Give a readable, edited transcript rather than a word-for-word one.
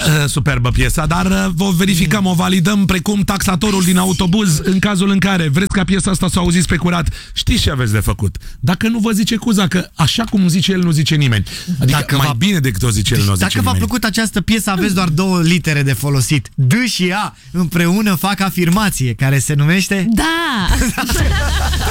Superbă piesa, dar o verificăm, o validăm precum taxatorul din autobuz în cazul în care vreți ca piesa asta să o auziți pe curat. Știți ce aveți de făcut. Dacă nu vă zice Cuza, că așa cum zice el, nu zice nimeni. Adică dacă mai bine decât o zice el, nu zice nimeni. Dacă v-a plăcut această piesă, aveți doar 2 litere de folosit. D și A împreună fac afirmație care se numește... Da!